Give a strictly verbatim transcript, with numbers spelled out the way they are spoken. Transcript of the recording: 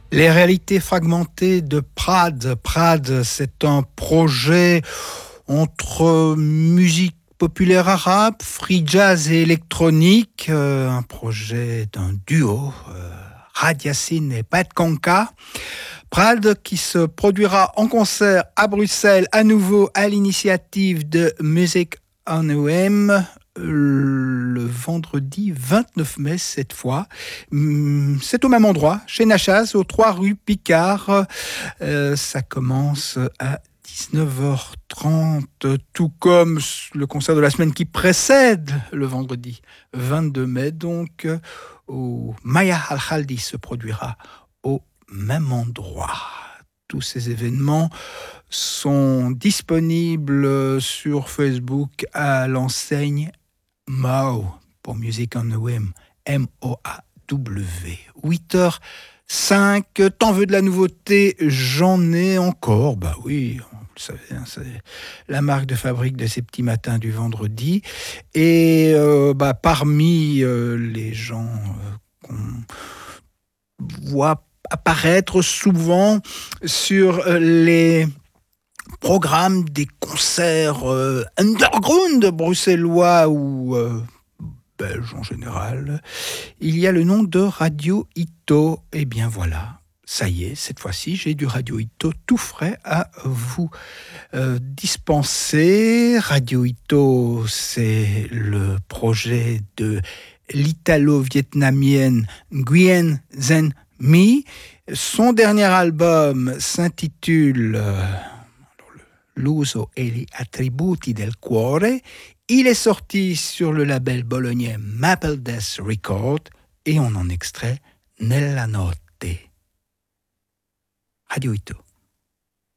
Les réalités fragmentées de Prad. Prad, c'est un projet entre musique populaire arabe, free jazz et électronique, euh, un projet d'un duo, euh, Rad Yassine et Pat Conca. Prad qui se produira en concert à Bruxelles, à nouveau à l'initiative de Music on O M, le vendredi vingt-neuf mai cette fois. C'est au même endroit, chez Nachaz, aux trois rue Picard. Euh, ça commence à dix-neuf heures trente, tout comme le concert de la semaine qui précède le vendredi vingt-deux mai. Donc, au Maya Al-Khaldi se produira au même endroit. Tous ces événements sont disponibles sur Facebook à l'enseigne M O W pour Music on O M, M O A W. huit heures cinq, t'en veux de la nouveauté? J'en ai encore, bah oui, vous le savez, hein, c'est la marque de fabrique de ces petits matins du vendredi. Et euh, bah, parmi euh, les gens euh, qu'on voit apparaître souvent sur les programmes des concerts euh, underground bruxellois ou euh, belges en général, il y a le nom de Radio Ito. Et bien voilà, ça y est, cette fois-ci, j'ai du Radio Ito tout frais à vous euh, dispenser. Radio Ito, c'est le projet de l'italo-vietnamienne Nguyen Zen Mi. Son dernier album s'intitule euh, L'uso e gli attributi del cuore. Il est sorti sur le label bolognais Maple Death Record et on en extrait Nella Notte. Radio Ito.